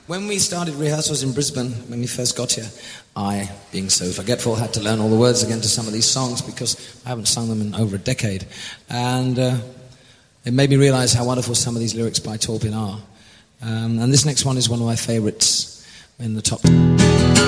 When we started rehearsals in Brisbane, when we first got here, I, being so forgetful, had to learn all the words again to some of these songs because I haven't sung them in over a decade. And it made me realise how wonderful some of these lyrics by Taupin are. And this next one is one of my favourites in the top.